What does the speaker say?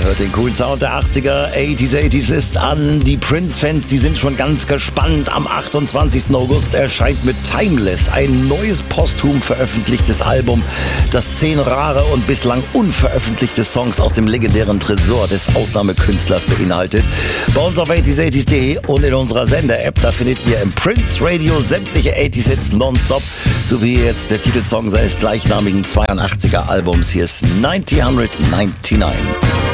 hört den coolen Sound der 80er. 80s ist an. Die Prince-Fans, die sind schon ganz gespannt. Am 28. August erscheint mit Timeless ein neues posthum veröffentlichtes Album, das 10 rare und bislang unveröffentlichte Songs aus dem legendären Tresor des Ausnahmekünstlers beinhaltet. Bei uns auf 80s80s.de und in unserer Sender-App, da findet ihr im Prince Radio sämtliche 80s-Hits nonstop, sowie jetzt der Titelsong seines gleichnamigen 82er Albums. Hier ist 1999.